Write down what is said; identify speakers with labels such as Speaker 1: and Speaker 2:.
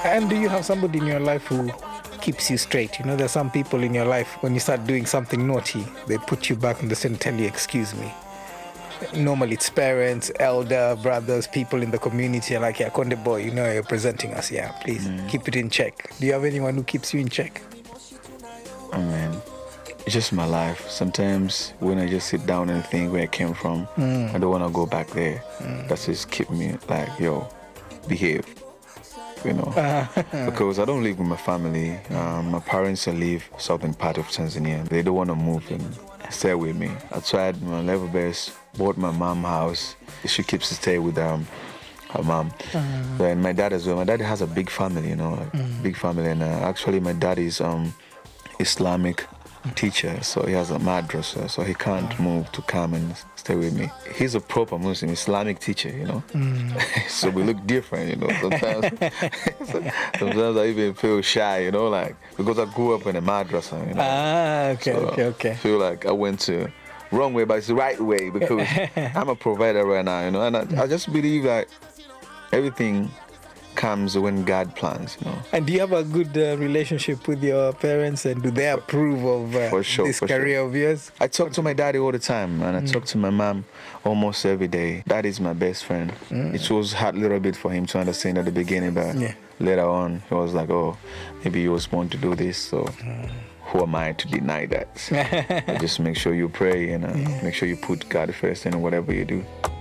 Speaker 1: And do you have somebody in your life who keeps you straight? You know, there's some people in your life, when you start doing something naughty, they put you back on the stand and tell you, excuse me. Normally it's parents, elder, brothers, people in the community are like, yeah, Konde boy, you know, you're presenting us. Yeah, please keep it in check. Do you have anyone who keeps you in check?
Speaker 2: Oh man, it's just my life. Sometimes when I just sit down and think where I came from, I don't want to go back there. That's just keep me like, yo, behave. You know, because I don't live with my family. My parents live southern part of Tanzania. They don't want to move and stay with me. I tried my level best, bought my mom house. She keeps to stay with her mom. And my dad as well. My dad has a big family, you know, like, big family. And actually, my dad is Islamic teacher, so he has a madrasa, so he can't move to come and stay with me. He's a proper Muslim Islamic teacher, you know. So we look different, you know. Sometimes I even feel shy, you know, like because I grew up in a madrasa, you know.
Speaker 1: Okay.
Speaker 2: I feel like I went to wrong way, but it's the right way because I'm a provider right now, you know. And I just believe that everything comes when God plans, you know.
Speaker 1: And do you have a good relationship with your parents, and do they approve of this career of yours?
Speaker 2: I talk to my daddy all the time, and I talk to my mom almost every day. Dad is my best friend. It was hard a little bit for him to understand at the beginning, but later on, he was like, oh, maybe you was born to do this, so who am I to deny that? So just make sure you pray and make sure you put God first in whatever you do.